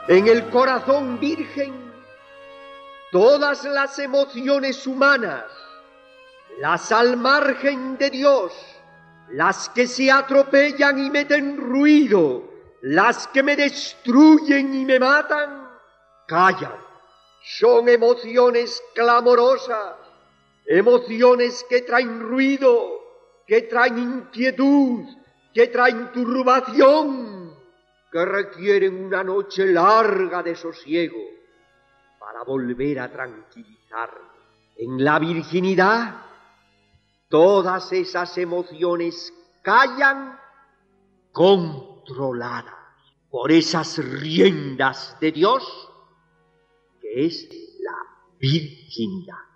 En el corazón virgen, todas las emociones humanas, las al margen de Dios, las que se atropellan y meten ruido, las que me destruyen y me matan, callan. Son emociones clamorosas, emociones que traen ruido, que traen inquietud, que traen turbación, que requieren una noche larga de sosiego para volver a tranquilizarme. En la virginidad, todas esas emociones callan controladas por esas riendas de Dios que es la virginidad.